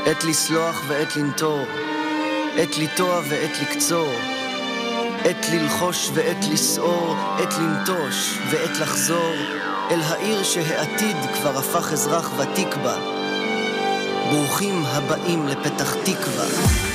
עת לסלוח ועת לנטור, עת לטוע ועת לקצור, עת ללחוש ועת לסעור, עת לנטוש ועת לחזור אל העיר שהעתיד כבר הפך אזרח ותיק בה. ברוכים הבאים לפתח תקווה.